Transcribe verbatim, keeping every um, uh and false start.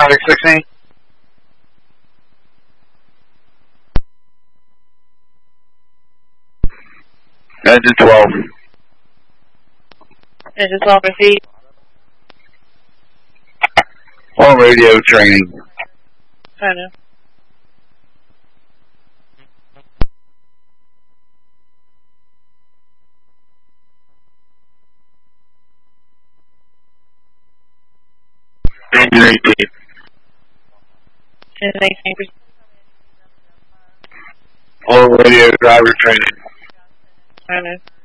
traffic sixteen. Engine twelve. Engine twelve, proceed. On radio training. I know. Engine eighteen. Engine eighteen, proceed. On radio driver training. I know.